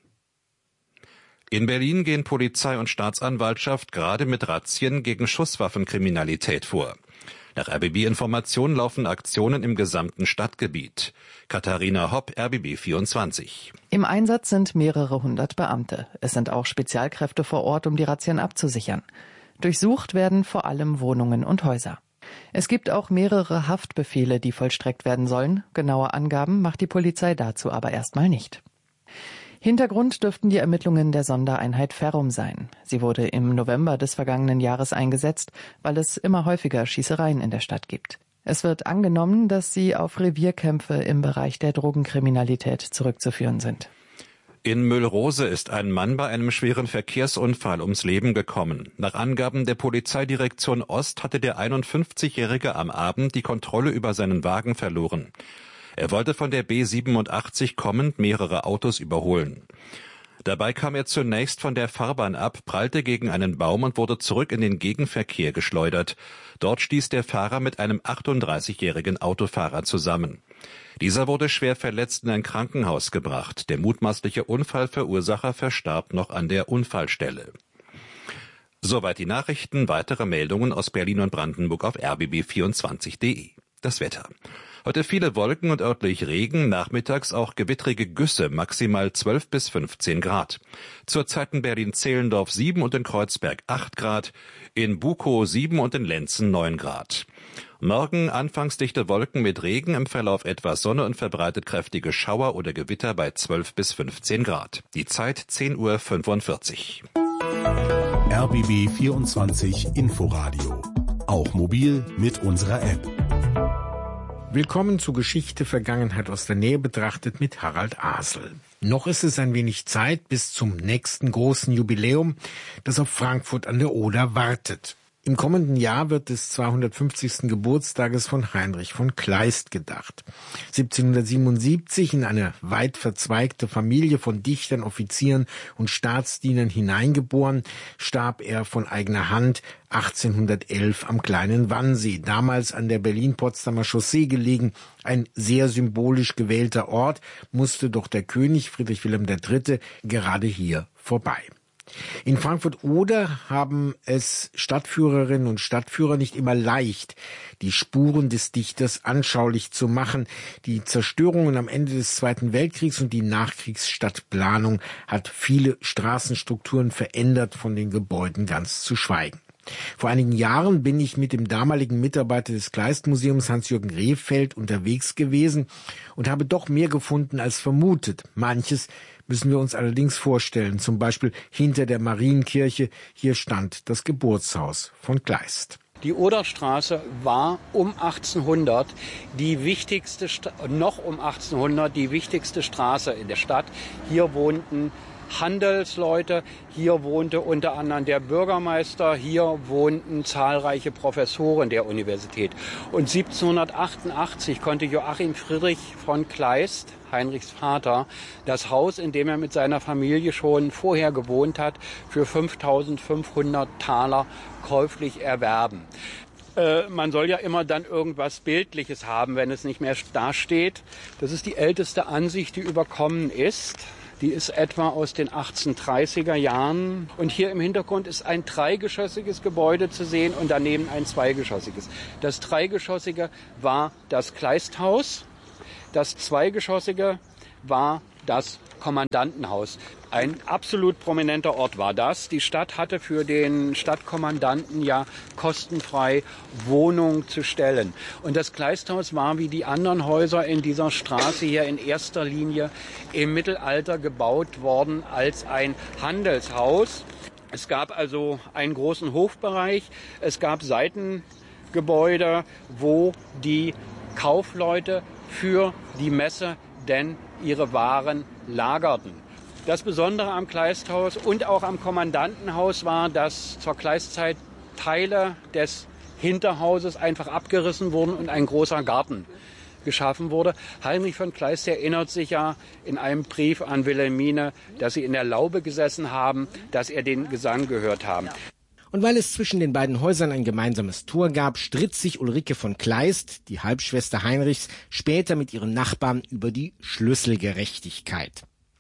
Speaker 13: In Berlin gehen Polizei und Staatsanwaltschaft gerade mit Razzien gegen Schusswaffenkriminalität vor. Nach R B B-Informationen laufen Aktionen im gesamten Stadtgebiet. Katharina Hopp, R B B vierundzwanzig.
Speaker 2: Im Einsatz sind mehrere hundert Beamte. Es sind auch Spezialkräfte vor Ort, um die Razzien abzusichern. Durchsucht werden vor allem Wohnungen und Häuser. Es gibt auch mehrere Haftbefehle, die vollstreckt werden sollen. Genaue Angaben macht die Polizei dazu aber erstmal nicht. Hintergrund dürften die Ermittlungen der Sondereinheit Ferrum sein. Sie wurde im November des vergangenen Jahres eingesetzt, weil es immer häufiger Schießereien in der Stadt gibt. Es wird angenommen, dass sie auf Revierkämpfe im Bereich der Drogenkriminalität zurückzuführen sind.
Speaker 13: In Müllrose ist ein Mann bei einem schweren Verkehrsunfall ums Leben gekommen. Nach Angaben der Polizeidirektion Ost hatte der einundfünfzigjährige am Abend die Kontrolle über seinen Wagen verloren. Er wollte von der B siebenundachtzig kommend mehrere Autos überholen. Dabei kam er zunächst von der Fahrbahn ab, prallte gegen einen Baum und wurde zurück in den Gegenverkehr geschleudert. Dort stieß der Fahrer mit einem achtunddreißigjährigen Autofahrer zusammen. Dieser wurde schwer verletzt in ein Krankenhaus gebracht. Der mutmaßliche Unfallverursacher verstarb noch an der Unfallstelle. Soweit die Nachrichten. Weitere Meldungen aus Berlin und Brandenburg auf r b b vierundzwanzig punkt de. Das Wetter. Heute viele Wolken und örtlich Regen, nachmittags auch gewittrige Güsse, maximal zwölf bis fünfzehn Grad. Zurzeit in Berlin-Zehlendorf sieben und in Kreuzberg acht Grad, in Bukow sieben und in Lenzen neun Grad. Morgen anfangs dichte Wolken mit Regen, im Verlauf etwas Sonne und verbreitet kräftige Schauer oder Gewitter bei zwölf bis fünfzehn Grad. Die Zeit zehn Uhr fünfundvierzig.
Speaker 7: R B B vierundzwanzig Inforadio. Auch mobil mit unserer App.
Speaker 3: Willkommen zu Geschichte Vergangenheit aus der Nähe betrachtet mit Harald Asel. Noch ist es ein wenig Zeit bis zum nächsten großen Jubiläum, das auf Frankfurt an der Oder wartet. Im kommenden Jahr wird des zweihundertfünfzigsten Geburtstages von Heinrich von Kleist gedacht. siebzehnhundertsiebenundsiebzig in eine weit verzweigte Familie von Dichtern, Offizieren und Staatsdienern hineingeboren, starb er von eigener Hand achtzehnhundertelf am kleinen Wannsee, damals an der Berlin-Potsdamer Chaussee gelegen, ein sehr symbolisch gewählter Ort, musste doch der König Friedrich Wilhelm der Dritte gerade hier vorbei. In Frankfurt-Oder haben es Stadtführerinnen und Stadtführer nicht immer leicht, die Spuren des Dichters anschaulich zu machen. Die Zerstörungen am Ende des Zweiten Weltkriegs und die Nachkriegsstadtplanung hat viele Straßenstrukturen verändert, von den Gebäuden ganz zu schweigen. Vor einigen Jahren bin ich mit dem damaligen Mitarbeiter des Kleist-Museums Hans-Jürgen Rehfeld unterwegs gewesen und habe doch mehr gefunden als vermutet. Manches müssen wir uns allerdings vorstellen, zum Beispiel hinter der Marienkirche, hier stand das Geburtshaus von Kleist.
Speaker 4: Die Oderstraße war um achtzehnhundert die wichtigste, noch um achtzehnhundert die wichtigste Straße in der Stadt. Hier wohnten Handelsleute, hier wohnte unter anderem der Bürgermeister, hier wohnten zahlreiche Professoren der Universität. Und siebzehnhundertachtundachtzig konnte Joachim Friedrich von Kleist, Heinrichs Vater, das Haus, in dem er mit seiner Familie schon vorher gewohnt hat, für fünftausendfünfhundert Taler käuflich erwerben. Äh, man soll ja immer dann irgendwas Bildliches haben, wenn es nicht mehr dasteht. Das ist die älteste Ansicht, die überkommen ist. Die ist etwa aus den achtzehnhundertdreißiger Jahren. Und hier im Hintergrund ist ein dreigeschossiges Gebäude zu sehen und daneben ein zweigeschossiges. Das dreigeschossige war das Kleisthaus. Das zweigeschossige war das Kommandantenhaus. Ein absolut prominenter Ort war das. Die Stadt hatte für den Stadtkommandanten ja kostenfrei Wohnung zu stellen. Und das Kleisthaus war wie die anderen Häuser in dieser Straße hier in erster Linie im Mittelalter gebaut worden als ein Handelshaus. Es gab also einen großen Hofbereich. Es gab Seitengebäude, wo die Kaufleute für die Messe denn ihre Waren lagerten. Das Besondere am Kleisthaus und auch am Kommandantenhaus war, dass zur Kleistzeit Teile des Hinterhauses einfach abgerissen wurden und ein großer Garten geschaffen wurde. Heinrich von Kleist erinnert sich ja in einem Brief an Wilhelmine, dass sie in der Laube gesessen haben, dass er den Gesang gehört haben.
Speaker 3: Und weil es zwischen den beiden Häusern ein gemeinsames Tor gab, stritt sich Ulrike von Kleist, die Halbschwester Heinrichs, später mit ihren Nachbarn über die Schlüsselgerechtigkeit.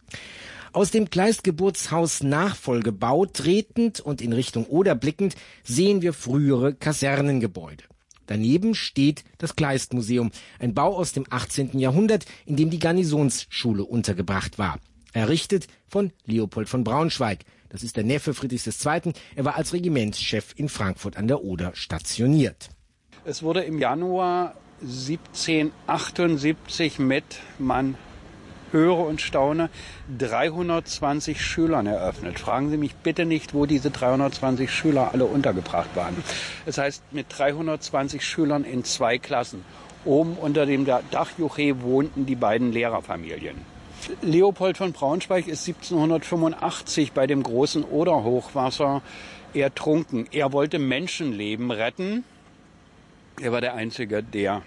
Speaker 3: Aus dem Kleist-Geburtshaus Nachfolgebau tretend und in Richtung Oder blickend sehen wir frühere Kasernengebäude. Daneben steht das Kleist-Museum, ein Bau aus dem achtzehnten Jahrhundert, in dem die Garnisonsschule untergebracht war. Errichtet von Leopold von Braunschweig. Das ist der Neffe Friedrichs der Zweiten. Er war als Regimentschef in Frankfurt an der Oder stationiert.
Speaker 4: Es wurde im Januar siebzehnhundertachtundsiebzig mit, man höre und staune, dreihundertzwanzig Schülern eröffnet. Fragen Sie mich bitte nicht, wo diese dreihundertzwanzig Schüler alle untergebracht waren. Das heißt, mit dreihundertzwanzig Schülern in zwei Klassen. Oben unter dem Dachjuche wohnten die beiden Lehrerfamilien. Leopold von Braunschweig ist siebzehnhundertfünfundachtzig bei dem großen Oderhochwasser ertrunken. Er wollte Menschenleben retten. Er war der Einzige, der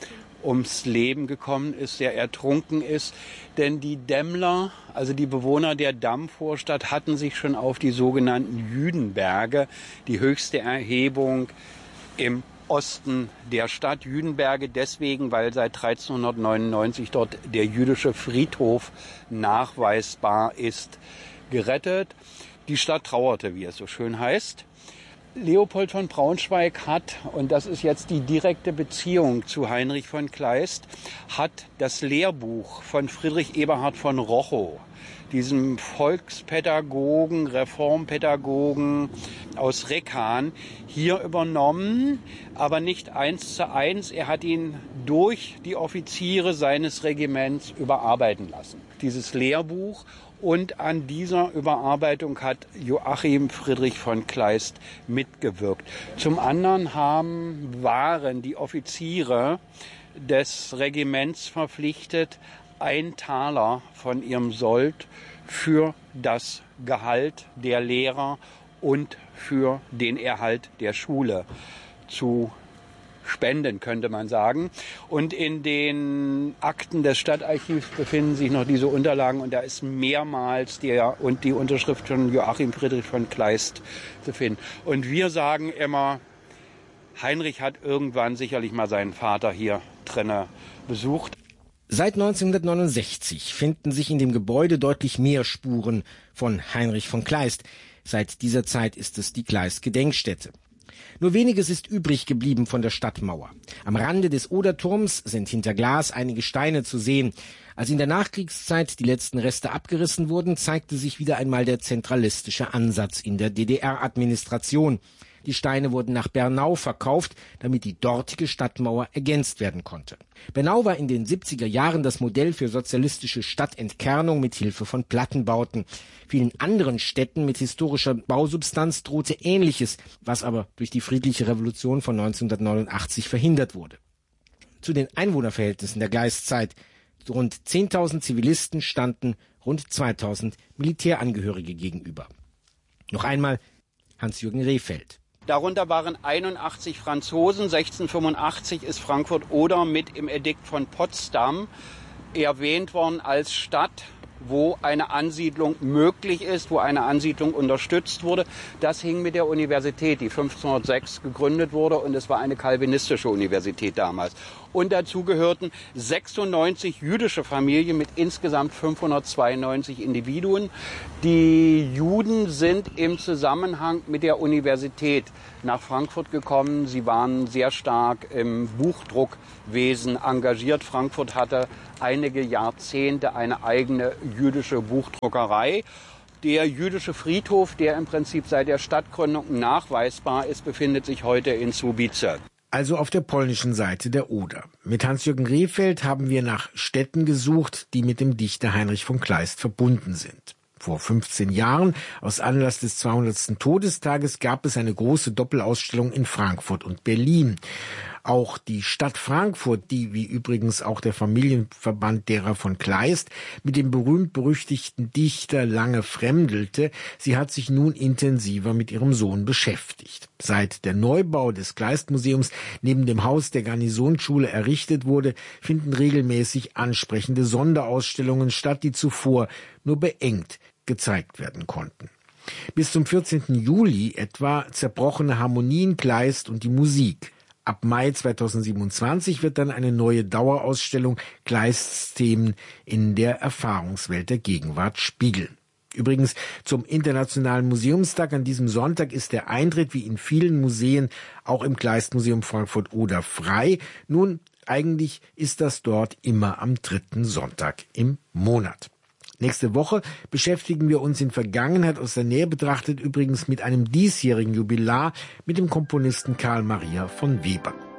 Speaker 4: ums Leben gekommen ist, der ertrunken ist. Denn die Demmler, also die Bewohner der Dammvorstadt, hatten sich schon auf die sogenannten Jüdenberge, die höchste Erhebung im Osten der Stadt, Jüdenberge deswegen, weil seit dreizehnhundertneunundneunzig dort der jüdische Friedhof nachweisbar ist, gerettet. Die Stadt trauerte, wie es so schön heißt. Leopold von Braunschweig hat, und das ist jetzt die direkte Beziehung zu Heinrich von Kleist, hat das Lehrbuch von Friedrich Eberhard von Rochow, diesem Volkspädagogen, Reformpädagogen aus Reckan, hier übernommen, aber nicht eins zu eins. Er hat ihn durch die Offiziere seines Regiments überarbeiten lassen. Dieses Lehrbuch. Und an dieser Überarbeitung hat Joachim Friedrich von Kleist mitgewirkt. Zum anderen haben, waren die Offiziere des Regiments verpflichtet, ein Taler von ihrem Sold für das Gehalt der Lehrer und für den Erhalt der Schule zu spenden, könnte man sagen. Und in den Akten des Stadtarchivs befinden sich noch diese Unterlagen und da ist mehrmals der und die Unterschrift von Joachim Friedrich von Kleist zu finden. Und wir sagen immer, Heinrich hat irgendwann sicherlich mal seinen Vater hier drinnen besucht.
Speaker 3: Seit neunzehnhundertneunundsechzig finden sich in dem Gebäude deutlich mehr Spuren von Heinrich von Kleist. Seit dieser Zeit ist es die Kleist-Gedenkstätte. Nur weniges ist übrig geblieben von der Stadtmauer. Am Rande des Oderturms sind hinter Glas einige Steine zu sehen. Als in der Nachkriegszeit die letzten Reste abgerissen wurden, zeigte sich wieder einmal der zentralistische Ansatz in der D D R-Administration. Die Steine wurden nach Bernau verkauft, damit die dortige Stadtmauer ergänzt werden konnte. Bernau war in den siebziger Jahren das Modell für sozialistische Stadtentkernung mit Hilfe von Plattenbauten. Vielen anderen Städten mit historischer Bausubstanz drohte Ähnliches, was aber durch die friedliche Revolution von neunzehnhundertneunundachtzig verhindert wurde. Zu den Einwohnerverhältnissen der Gleiszeit. Rund zehntausend Zivilisten standen rund zweitausend Militärangehörige gegenüber. Noch einmal Hans-Jürgen Rehfeld.
Speaker 4: Darunter waren einundachtzig Franzosen. sechzehnhundertfünfundachtzig ist Frankfurt-Oder mit im Edikt von Potsdam erwähnt worden als Stadt, wo eine Ansiedlung möglich ist, wo eine Ansiedlung unterstützt wurde. Das hing mit der Universität, die fünfzehnhundertsechs gegründet wurde, und es war eine calvinistische Universität damals. Und dazu gehörten sechsundneunzig jüdische Familien mit insgesamt fünfhundertzweiundneunzig Individuen. Die Juden sind im Zusammenhang mit der Universität nach Frankfurt gekommen. Sie waren sehr stark im Buchdruckwesen engagiert. Frankfurt hatte einige Jahrzehnte eine eigene jüdische Buchdruckerei. Der jüdische Friedhof, der im Prinzip seit der Stadtgründung nachweisbar ist, befindet sich heute in Słubice.
Speaker 3: Also auf der polnischen Seite der Oder. Mit Hans-Jürgen Rehfeld haben wir nach Städten gesucht, die mit dem Dichter Heinrich von Kleist verbunden sind. Vor fünfzehn Jahren, aus Anlass des zweihundertsten Todestages, gab es eine große Doppelausstellung in Frankfurt und Berlin. Auch die Stadt Frankfurt, die wie übrigens auch der Familienverband derer von Kleist mit dem berühmt-berüchtigten Dichter lange fremdelte, sie hat sich nun intensiver mit ihrem Sohn beschäftigt. Seit der Neubau des Kleist-Museums neben dem Haus der Garnisonsschule errichtet wurde, finden regelmäßig ansprechende Sonderausstellungen statt, die zuvor nur beengt gezeigt werden konnten. Bis zum vierzehnten Juli etwa zerbrochene Harmonien Kleist und die Musik. Ab Mai zweitausendsiebenundzwanzig wird dann eine neue Dauerausstellung Kleists Themen in der Erfahrungswelt der Gegenwart spiegeln. Übrigens, zum Internationalen Museumstag an diesem Sonntag ist der Eintritt wie in vielen Museen, auch im Kleist-Museum Frankfurt-Oder, frei. Nun, eigentlich ist das dort immer am dritten Sonntag im Monat. Nächste Woche beschäftigen wir uns in Vergangenheit aus der Nähe betrachtet übrigens mit einem diesjährigen Jubilar, mit dem Komponisten Karl Maria von Weber.